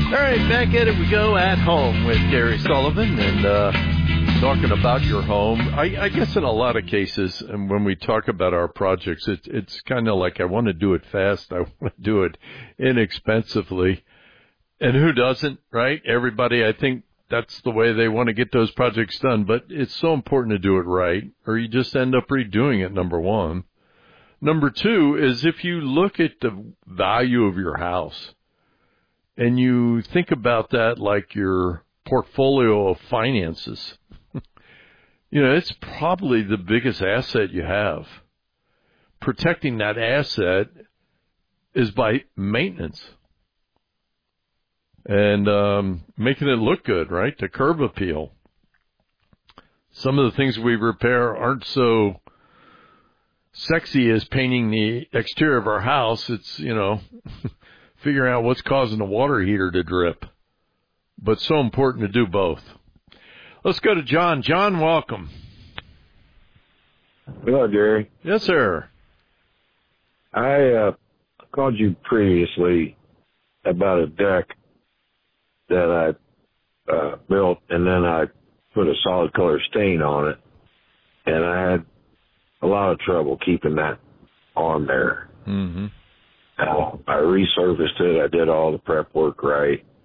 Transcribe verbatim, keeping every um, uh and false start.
All right, back at it we go at home with Gary Sullivan and uh, talking about your home. I, I guess in a lot of cases, and when we talk about our projects, it, it's kind of like I want to do it fast. I want to do it inexpensively. And who doesn't, right? Everybody, I think that's the way they want to get those projects done. But it's so important to do it right, or you just end up redoing it, number one. Number two is if you look at the value of your house, and you think about that like your portfolio of finances, you know, it's probably the biggest asset you have. Protecting that asset is by maintenance and um, making it look good, right? The curb appeal. Some of the things we repair aren't so sexy as painting the exterior of our house. It's, you know, figuring out what's causing the water heater to drip. But so important to do both. Let's go to John. John, welcome. Hello, Jerry. Yes, sir. I uh, called you previously about a deck that I uh, built, and then I put a solid color stain on it, and I had a lot of trouble keeping that on there. Mm-hmm. Uh, I resurfaced it. I did all the prep work right.